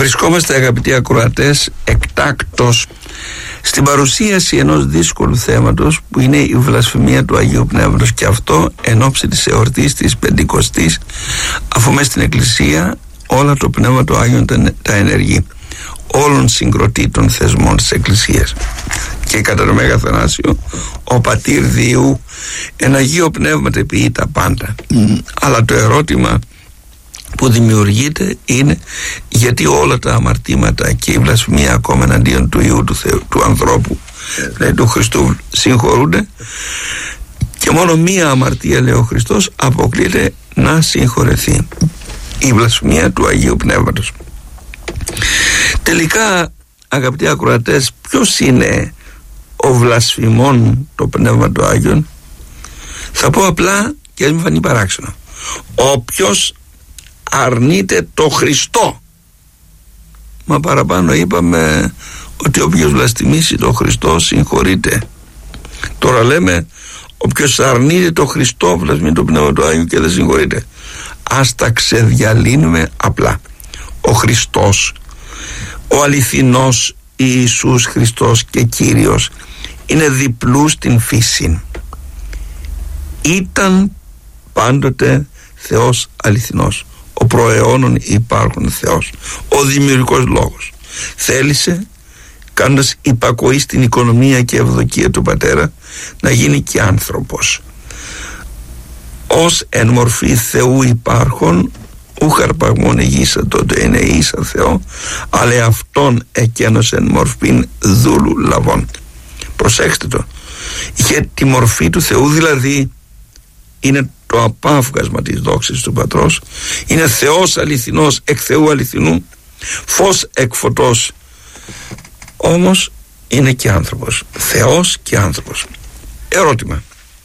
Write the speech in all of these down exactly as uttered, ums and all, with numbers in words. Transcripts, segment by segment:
Βρισκόμαστε, αγαπητοί ακροατές, εκτάκτως στην παρουσίαση ενός δύσκολου θέματος που είναι η βλασφημία του Αγίου Πνεύματος, και αυτό εν ώψη της εορτής της Πεντηκοστής, αφού μες στην Εκκλησία όλα το Πνεύμα του Άγιον τα ενεργεί, όλων συγκροτεί των θεσμών της Εκκλησίας. Και κατά το Μέγα Θανάσιο ο Πατήρ Διού εν Αγίο Πνεύματι ποιεί τα πάντα. Mm. Αλλά το ερώτημα που δημιουργείται είναι γιατί όλα τα αμαρτήματα και η βλασφημία ακόμα εναντίον του Υιού του, Θεού, του ανθρώπου, δηλαδή του Χριστού, συγχωρούνται, και μόνο μία αμαρτία, λέει ο Χριστός, αποκλείται να συγχωρεθεί: η βλασφημία του Αγίου Πνεύματος. Τελικά, αγαπητοί ακροατές, ποιος είναι ο βλασφημών το Πνεύμα του Άγιον? Θα πω απλά και ας μην φανεί παράξενο: όποιος αρνείται το Χριστό. Μα παραπάνω είπαμε ότι όποιος βλαστημίσει το Χριστό συγχωρείται. Τώρα λέμε όποιος αρνείται το Χριστό βλασφημεί το Πνεύμα του Άγιου και δεν συγχωρείται. Ας τα ξεδιαλύνουμε απλά. Ο Χριστός, ο αληθινός Ιησούς Χριστός και Κύριος, είναι διπλού στην φύση. Ήταν πάντοτε Θεός αληθινός, ο προαιώνων υπάρχον Θεός, ο δημιουργικός λόγος. Θέλησε, κάνοντας υπακοή στην οικονομία και ευδοκία του Πατέρα, να γίνει και άνθρωπος. Ως εν μορφή Θεού υπάρχον, ούχ αρπαγμόν εγίσα τότε είναι ίσα Θεό, αλλά αυτόν εκένωσεν μορφήν δούλου λαβών. Προσέξτε το, είχε τη μορφή του Θεού, δηλαδή είναι το απάφγασμα της δόξης του Πατρός, είναι Θεός αληθινός εκ Θεού αληθινού, φως εκ φωτός, όμως είναι και άνθρωπος, Θεός και άνθρωπος. Ερώτημα: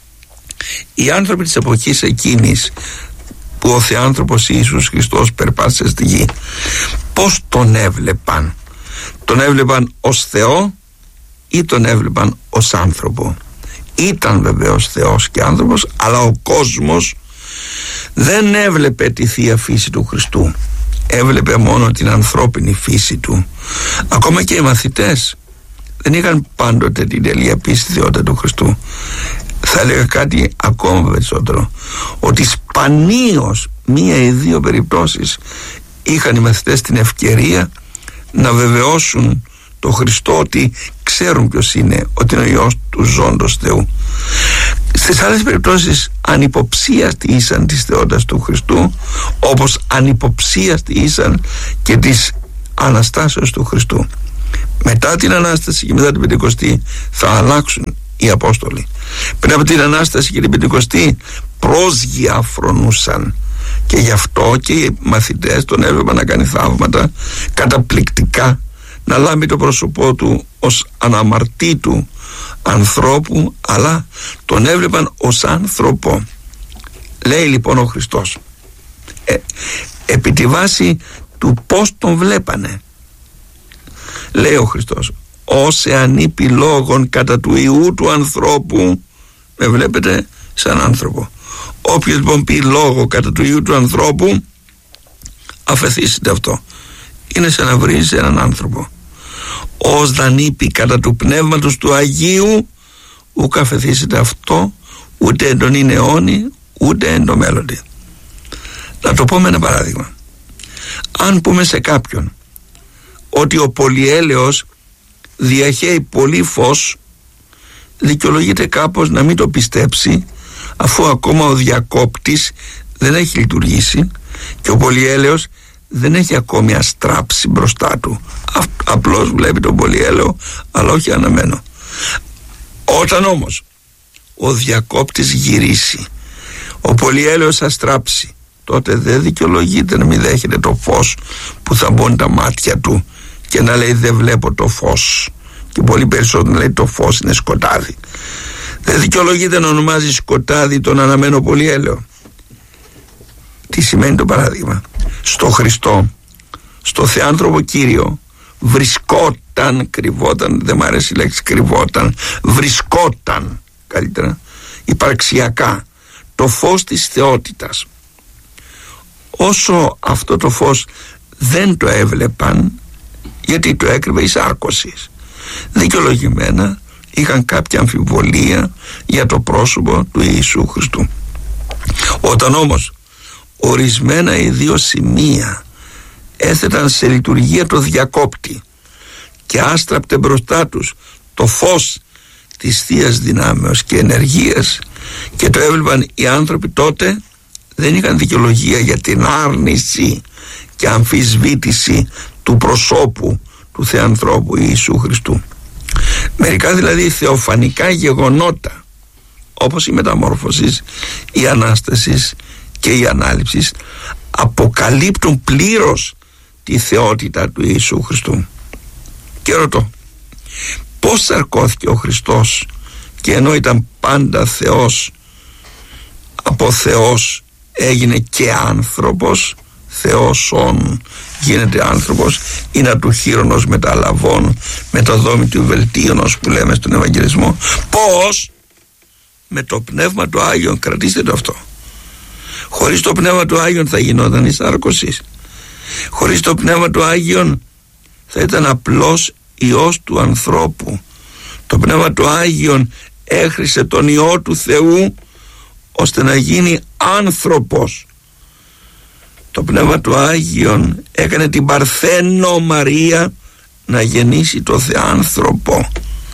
οι άνθρωποι της εποχής εκείνης που ο Θεάνθρωπος Ιησούς Χριστός περπάτησε στη γη, πώς τον έβλεπαν? Τον έβλεπαν ως Θεό ή τον έβλεπαν ως άνθρωπο? Ήταν βεβαίως Θεός και άνθρωπος, αλλά ο κόσμος δεν έβλεπε τη Θεία Φύση του Χριστού, έβλεπε μόνο την ανθρώπινη φύση του. Ακόμα και οι μαθητές δεν είχαν πάντοτε την τελεία πίστη στη θεότητα του Χριστού. Θα έλεγα κάτι ακόμα περισσότερο, ότι σπανίως μία ή δύο περιπτώσεις είχαν οι μαθητές την ευκαιρία να βεβαιώσουν το Χριστό ότι ξέρουν ποιος είναι, ότι είναι ο Υιός του ζώντος Θεού. Στις άλλες περιπτώσεις ανυποψίαστοι ήσαν της θεότητας του Χριστού, όπως ανυποψίαστοι ήσαν και της Αναστάσεως του Χριστού. Μετά την Ανάσταση και μετά την Πεντηκοστή θα αλλάξουν οι Απόστολοι. Πριν από την Ανάσταση και την Πεντηκοστή πρόσγεια φρονούσαν, και γι' αυτό και οι μαθητές τον έβλεπαν να κάνει θαύματα καταπληκτικά, να λάμπει το πρόσωπό του ως αναμαρτήτου ανθρώπου, αλλά τον έβλεπαν ως άνθρωπο. Λέει λοιπόν ο Χριστός, ε, επί τη βάση του πώς τον βλέπανε, λέει ο Χριστός: ως εάν είπε λόγων κατά του Υιού του ανθρώπου, με βλέπετε σαν άνθρωπο. Όποιος λοιπόν πει λόγο κατά του Υιού του ανθρώπου, αφεθήσετε αυτό. Είναι σαν να βρεις έναν άνθρωπο. Ως δαν είπε κατά του Πνεύματος του Αγίου, ουκ αφεθήσετε αυτό, ούτε εν τον είναι αιώνι, ούτε εν το μέλλοντι. Να το πω με ένα παράδειγμα. Αν πούμε σε κάποιον ότι ο πολυέλαιος διαχέει πολύ φως, δικαιολογείται κάπως να μην το πιστέψει, αφού ακόμα ο διακόπτης δεν έχει λειτουργήσει και ο πολυέλαιος δεν έχει ακόμη αστράψει μπροστά του. Α, απλώς βλέπει τον πολυέλαιο, αλλά όχι αναμένο. Όταν όμως ο διακόπτης γυρίσει, ο πολυέλαιος αστράψει, τότε δεν δικαιολογείται να μην δέχεται το φως που θα μπουν τα μάτια του και να λέει δεν βλέπω το φως, και πολύ περισσότερο να λέει το φως είναι σκοτάδι. Δεν δικαιολογείται να ονομάζει σκοτάδι τον αναμένο πολυέλαιο. Τι σημαίνει το παράδειγμα? Στο Χριστό, στο Θεάνθρωπο Κύριο, βρισκόταν, κρυβόταν, δεν μ' αρέσει η λέξη κρυβόταν, βρισκόταν καλύτερα, υπαρξιακά, το φως της θεότητας. Όσο αυτό το φως δεν το έβλεπαν, γιατί το έκρυβε η σάρκωσης. Δικαιολογημένα είχαν κάποια αμφιβολία για το πρόσωπο του Ιησού Χριστού. Όταν όμως ορισμένα οι δύο σημεία έθεταν σε λειτουργία το διακόπτη και άστραπτε μπροστά τους το φως της Θείας Δυνάμεως και ενεργείας και το έβλεπαν οι άνθρωποι, τότε δεν είχαν δικαιολογία για την άρνηση και αμφισβήτηση του προσώπου του Θεανθρώπου Ιησού Χριστού. Μερικά δηλαδή θεοφανικά γεγονότα, όπως η μεταμόρφωση, η Ανάσταση και η Ανάληψη, αποκαλύπτουν πλήρως τη θεότητα του Ιησού Χριστού. Και ρωτώ, πώς σαρκώθηκε ο Χριστός και ενώ ήταν πάντα Θεός, από Θεός έγινε και άνθρωπος? Θεός όν γίνεται άνθρωπος, είναι του χείρονος μεταλαβών, με το δόμη του βελτίωνος που λέμε στον Ευαγγελισμό. Πώς? Με το Πνεύμα του Άγιον. Κρατήστε το αυτό. Χωρίς το Πνεύμα του Άγιον θα γινόταν η σάρκωση. Χωρίς το Πνεύμα του Άγιον θα ήταν απλός Υιός του ανθρώπου. Το Πνεύμα του Άγιον έχρισε τον Υιό του Θεού ώστε να γίνει άνθρωπος. Το Πνεύμα του Άγιον έκανε την Παρθένο Μαρία να γεννήσει το Θεάνθρωπο.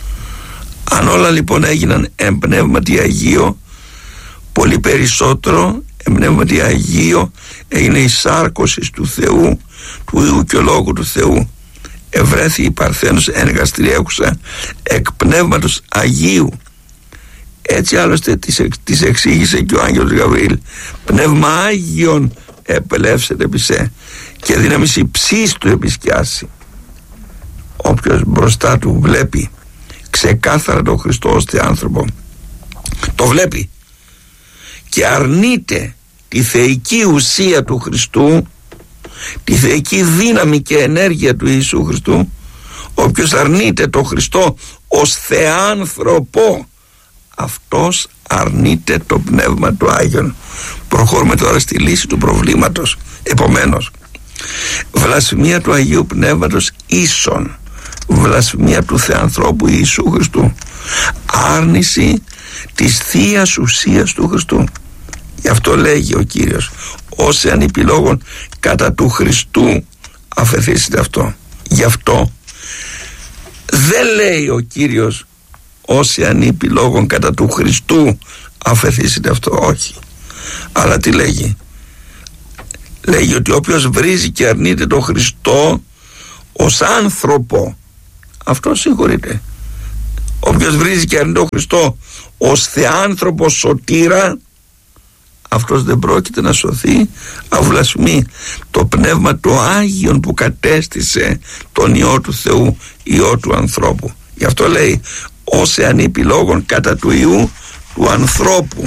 Αν όλα λοιπόν έγιναν εν Πνεύματι Αγίο, πολύ περισσότερο εν Πνεύματι Αγίο έγινε η σάρκωση του Θεού, του Υιού και Λόγου του Θεού. Ευρέθη η Παρθένος εργαστηριέχουσα εκ Πνεύματος Αγίου. Έτσι άλλωστε της εξήγησε και ο Άγγελος Γαβριήλ. Πνεύμα Άγιον επελεύσεται επί σε και δύναμις υψής του επισκιάσει. Όποιος μπροστά του βλέπει ξεκάθαρα τον Χριστό ως Θεάνθρωπο, το βλέπει και αρνείται τη θεϊκή ουσία του Χριστού, τη θεϊκή δύναμη και ενέργεια του Ιησού Χριστού, όποιος αρνείται τον Χριστό ως Θεάνθρωπο, αυτός αρνείται το Πνεύμα του Άγιον. Προχωρούμε τώρα στη λύση του προβλήματος. Επομένως, βλασφημία του Αγίου Πνεύματος ίσον βλασφημία του Θεανθρώπου Ιησού Χριστού, άρνηση της θείας ουσίας του Χριστού. Γι' αυτό λέγει ο Κύριος, όσοι ανυπηλόγων κατά του Χριστού αφεθήσετε αυτό. Γι' αυτό δεν λέει ο Κύριος όσοι ανυπηλόγων κατά του Χριστού αφεθήσετε αυτό, όχι. Αλλά τι λέγει? Λέγει ότι όποιος βρίζει και αρνείται τον Χριστό ως άνθρωπο, αυτό συγχωρείται. Όποιος βρίζει και αρνείται τον Χριστό ως Θεάνθρωπο σωτήρα, αυτός δεν πρόκειται να σωθεί, αυλασμεί το Πνεύμα του Άγιον που κατέστησε τον Υιό του Θεού, Υιό του ανθρώπου. Γι' αυτό λέει όσοι ανυπηλόγων κατά του Υιού του ανθρώπου.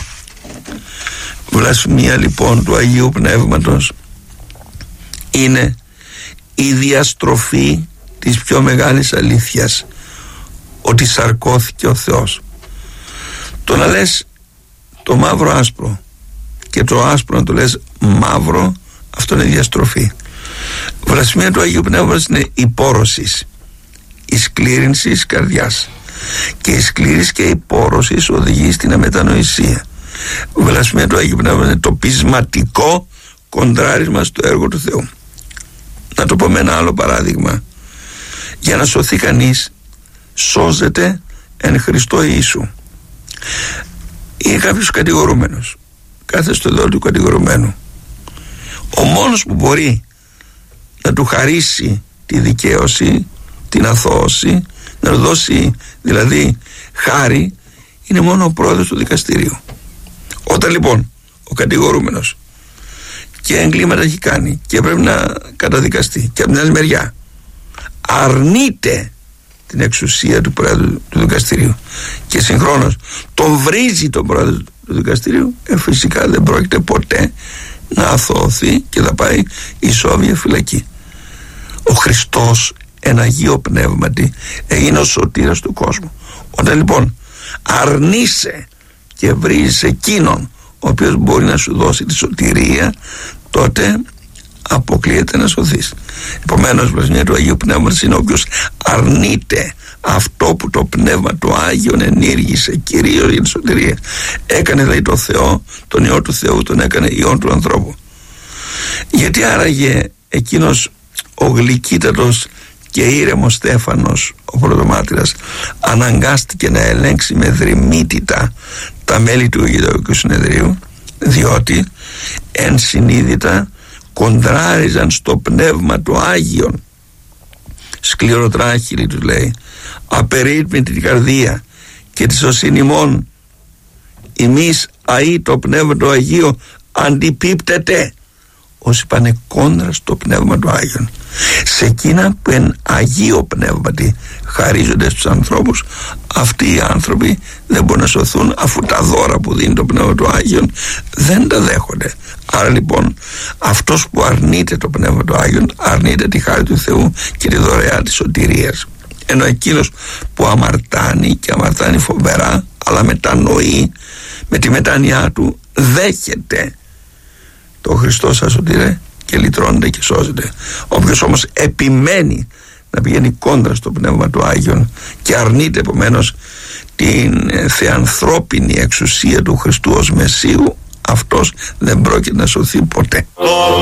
Βλασφημία λοιπόν του Αγίου Πνεύματος είναι η διαστροφή της πιο μεγάλης αλήθειας, ότι σαρκώθηκε ο Θεός. Το να λες το μαύρο άσπρο και το άσπρο να το λες μαύρο, αυτό είναι διαστροφή. Βλασφημία του Αγίου Πνεύματος είναι η πόρωσης, η σκλήρυνση της καρδιάς, και η σκλήρυνση και η πόρωσης οδηγεί στην αμετανοησία. Βλασφημία του Αγίου Πνεύματος είναι το πεισματικό κοντράρισμα στο έργο του Θεού. Να το πω με ένα άλλο παράδειγμα. Για να σωθεί κανείς, σώζεται εν Χριστώ Ιησού. Είναι κάποιος κατηγορούμενος, κάθε στο δόλο του κατηγορουμένου. Ο μόνος που μπορεί να του χαρίσει τη δικαίωση, την αθώωση, να του δώσει δηλαδή χάρη, είναι μόνο ο πρόεδρος του δικαστηρίου. Όταν λοιπόν ο κατηγορούμενος και εγκλήματα έχει κάνει και πρέπει να καταδικαστεί, και από την άλλη μεριά αρνείται την εξουσία του πρόεδρου του δικαστηρίου και συγχρόνως τον βρίζει τον πρόεδρο του δικαστηρίου, ε, φυσικά δεν πρόκειται ποτέ να αθωωωθεί και θα πάει ισόβια φυλακή. Ο Χριστός εν Αγίο Πνεύματι έγινε ο σωτήρας του κόσμου. Όταν λοιπόν αρνείσαι και βρίζεις εκείνον ο οποίος μπορεί να σου δώσει τη σωτηρία, τότε αποκλείεται να σωθείς. Επομένως, πλασμία του Αγίου Πνεύματος είναι όποιος αρνείται αυτό που το Πνεύμα του Άγιον ενήργησε κυρίως για τη σωτηρία. Έκανε δηλαδή το Θεό, τον Υιό του Θεού τον έκανε Υιόν του ανθρώπου. Γιατί άραγε εκείνος ο γλυκύτατος και ήρεμος Στέφανος, ο πρωτομάρτυρας, αναγκάστηκε να ελέγξει με δρυμύτητα τα μέλη του Αιγυπτιακού Συνεδρίου? Διότι ενσυνείδητα κοντράριζαν στο Πνεύμα του Άγιον. Σκληροτράχυλοι, τους λέει, απερίτμητη την καρδία και τη σωσήν ημών, ημείς αεί το Πνεύμα του Αγίου αντιπίπτεται. Όσοι πάνε κόντρα στο Πνεύμα του Άγιον, σε εκείνα που εν Αγίο Πνεύματι χαρίζονται στους ανθρώπους, αυτοί οι άνθρωποι δεν μπορούν να σωθούν, αφού τα δώρα που δίνει το Πνεύμα του Άγιον δεν τα δέχονται. Άρα λοιπόν αυτός που αρνείται το Πνεύμα του Άγιον αρνείται τη χάρη του Θεού και τη δωρεά της σωτηρίας. Ενώ εκείνος που αμαρτάνει, και αμαρτάνει φοβερά, αλλά μετανοεί, με τη μετάνοιά του δέχεται το Χριστό σαν σωτήρε και λυτρώνεται και σώζεται. Όποιος όμως επιμένει να πηγαίνει κόντρα στο Πνεύμα του Άγιον και αρνείται επομένως την θεανθρώπινη εξουσία του Χριστού ως Μεσσίου, αυτός δεν πρόκειται να σωθεί ποτέ.